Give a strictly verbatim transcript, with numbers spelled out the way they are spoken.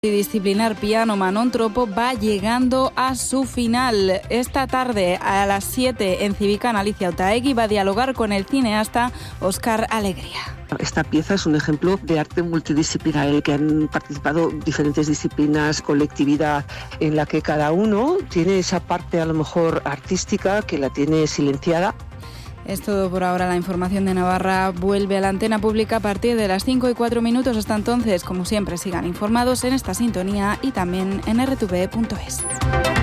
Multidisciplinar Piano Manon Tropo va llegando a su final. Esta tarde a las siete en Civicán, Alicia Otaegui va a dialogar con el cineasta Óscar Alegría. Esta pieza es un ejemplo de arte multidisciplinar en el que han participado diferentes disciplinas, colectividad, en la que cada uno tiene esa parte a lo mejor artística que la tiene silenciada. Es todo por ahora. La información de Navarra vuelve a la antena pública a partir de las cinco y cuatro minutos. Hasta entonces, como siempre, sigan informados en esta sintonía y también en erre te ve punto es.